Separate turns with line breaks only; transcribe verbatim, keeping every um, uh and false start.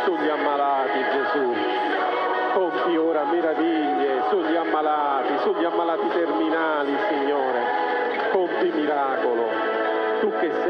sugli ammalati, Gesù. Compi ora meraviglie sugli ammalati, sugli ammalati terminali, Signore. Compi miracolo. Tu che